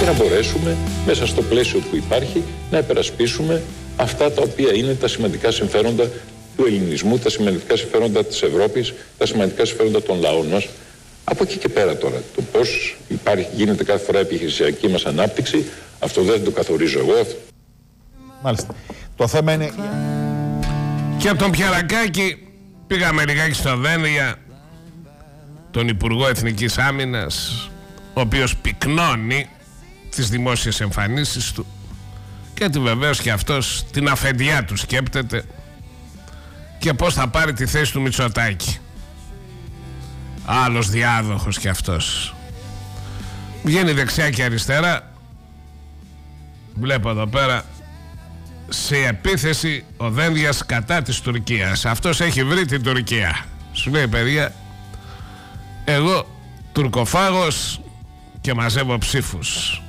και να μπορέσουμε μέσα στο πλαίσιο που υπάρχει να υπερασπίσουμε αυτά τα οποία είναι τα σημαντικά συμφέροντα του ελληνισμού, τα σημαντικά συμφέροντα της Ευρώπης, τα σημαντικά συμφέροντα των λαών μας. Από εκεί και πέρα τώρα, το πώς γίνεται κάθε φορά η επιχειρησιακή μας ανάπτυξη, αυτό δεν το καθορίζω εγώ. Μάλιστα. Το θέμα είναι... Και από τον Πιαρακάκη πήγαμε λιγάκι στο Δένδια, τον Υπουργό Εθνικής Άμυνας, ο οποίος πυκνώνει τις δημόσιες εμφανίσεις του, γιατί βεβαίως και αυτός την αφεντιά του σκέπτεται και πώς θα πάρει τη θέση του Μητσοτάκη. Άλλος διάδοχος κι αυτός. Βγαίνει δεξιά και αριστερά. Βλέπω εδώ πέρα σε επίθεση ο Δένδιας κατά της Τουρκίας. Αυτός έχει βρει την Τουρκία. Σου λέει, παιδιά, εγώ τουρκοφάγος και μαζεύω ψήφους.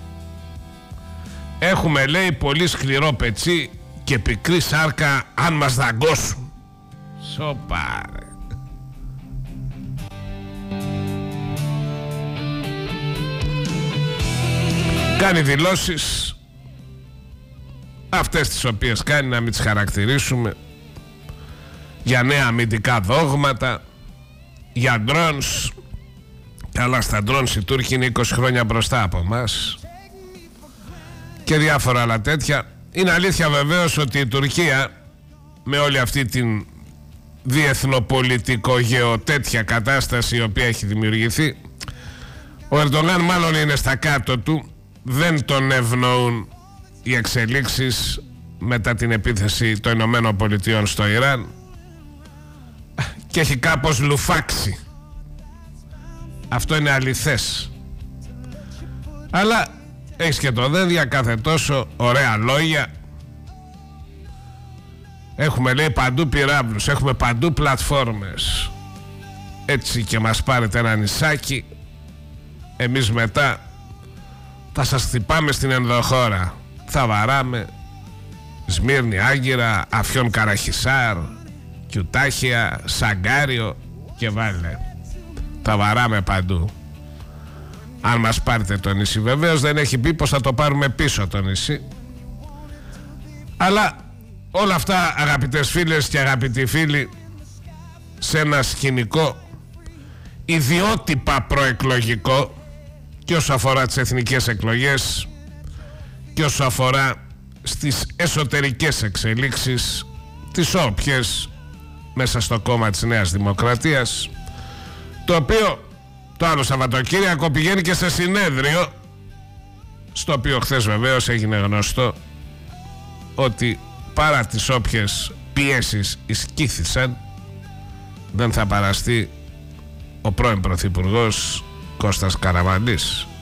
Έχουμε, λέει, πολύ σκληρό πετσί και πικρή σάρκα αν μας δαγκώσουν. Σοπα. Κάνει δηλώσεις, αυτές τις οποίες κάνει, να μην τις χαρακτηρίσουμε, για νέα αμυντικά δόγματα, για ντρόνς. Καλά, στα ντρόνς οι Τούρκοι είναι 20 χρόνια μπροστά από εμάς και διάφορα άλλα τέτοια. Είναι αλήθεια βεβαίως ότι η Τουρκία, με όλη αυτή την διεθνοπολιτικο-γεωτέτια κατάσταση η οποία έχει δημιουργηθεί, ο Ερντογάν μάλλον είναι στα κάτω του. Δεν τον ευνοούν οι εξελίξεις μετά την επίθεση των Ηνωμένων Πολιτειών στο Ιράν και έχει κάπως λουφάξει. Αυτό είναι αληθές. Αλλά έχεις και το Δένδια, κάθε τόσο ωραία λόγια. Έχουμε, λέει, παντού πυράβλους, έχουμε παντού πλατφόρμες. Έτσι και μας πάρετε ένα νησάκι, εμείς μετά θα σας χτυπάμε στην ενδοχώρα. Θα βαράμε Σμύρνη, Άγκυρα, Αφιόν, Καραχισάρ, Κιουτάχια, Σαγκάριο και βάλε. Θα βαράμε παντού. Αν μας πάρετε το νησί. Βεβαίως δεν έχει πει πως θα το πάρουμε πίσω το νησί. Αλλά όλα αυτά, αγαπητές φίλες και αγαπητοί φίλοι, σε ένα σκηνικό ιδιότυπα προεκλογικό, και όσο αφορά τις εθνικές εκλογές και όσο αφορά στις εσωτερικές εξελίξεις, τις όποιες, μέσα στο κόμμα της Νέας Δημοκρατίας, το οποίο το άλλο Σαββατοκύριακο πηγαίνει και σε συνέδριο, στο οποίο χθες βεβαίως έγινε γνωστό ότι παρά τις όποιες πιέσεις ισκήθησαν, δεν θα παραστεί ο πρώην Πρωθυπουργός Κώστας Καραμανλής.